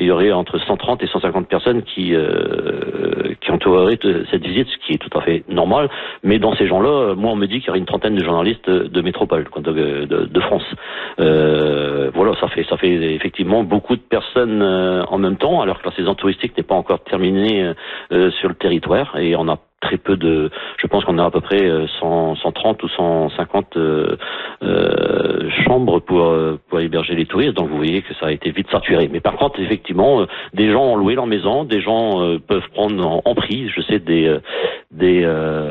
y aurait entre 130 et 150 personnes qui entoureraient cette visite, ce qui est tout à fait normal. Mais dans ces gens-là, moi on me dit qu'il y aurait une trentaine de journalistes de métropole, de France. Voilà, ça fait effectivement beaucoup de personnes en même temps, alors que la saison touristique n'est pas encore terminée sur le territoire, et on a très peu je pense qu'on a à peu près 130 ou 150 chambres pour héberger les touristes, donc vous voyez que ça a été vite saturé. Mais par contre, effectivement, des gens ont loué leur maison, des gens peuvent prendre en prix, je sais, des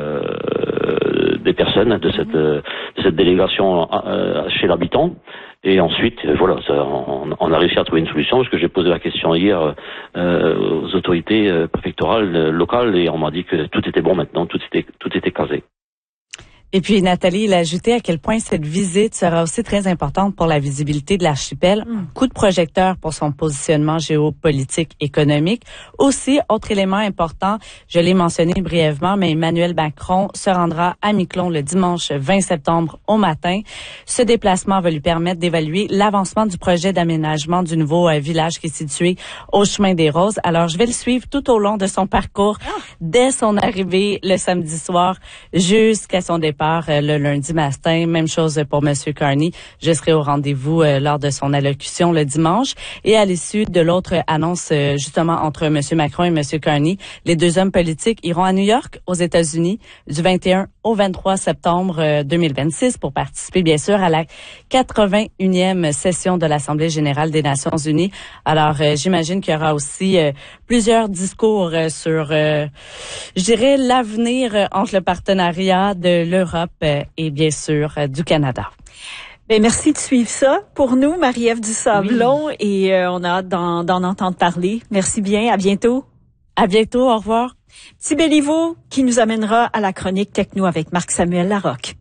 personnes de cette délégation chez l'habitant. Et ensuite, voilà, on a réussi à trouver une solution, parce que j'ai posé la question hier aux autorités préfectorales locales, et on m'a dit que tout était bon maintenant, tout était casé. Et puis Nathalie, il a ajouté à quel point cette visite sera aussi très importante pour la visibilité de l'archipel. Coup de projecteur pour son positionnement géopolitique économique. Aussi, autre élément important, je l'ai mentionné brièvement, mais Emmanuel Macron se rendra à Miquelon le dimanche 20 septembre au matin. Ce déplacement va lui permettre d'évaluer l'avancement du projet d'aménagement du nouveau village qui est situé au chemin des Roses. Alors, je vais le suivre tout au long de son parcours, dès son arrivée le samedi soir jusqu'à son départ le lundi matin. Même chose pour Monsieur Carney. Je serai au rendez-vous lors de son allocution le dimanche. Et à l'issue de l'autre annonce, justement, entre Monsieur Macron et Monsieur Carney, les deux hommes politiques iront à New York, aux États-Unis, du 21 au 23 septembre 2026 pour participer, bien sûr, à la 81e session de l'Assemblée générale des Nations unies. Alors, j'imagine qu'il y aura aussi plusieurs discours sur, je dirais, l'avenir entre le partenariat de l'Europe et bien sûr du Canada. Ben merci de suivre ça pour nous, Marie-Ève Dusablon, et on a hâte d'en entendre parler. Merci bien, à bientôt. À bientôt, au revoir. Petit Béliveau qui nous amènera à la chronique techno avec Marc-Samuel Larocque.